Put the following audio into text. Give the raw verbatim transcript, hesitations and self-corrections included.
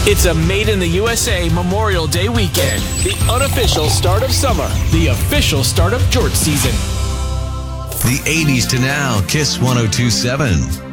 It's a Made in the U S A Memorial Day weekend. The unofficial start of summer. The official start of Jort season. The eighties to now, Kiss one oh two point seven.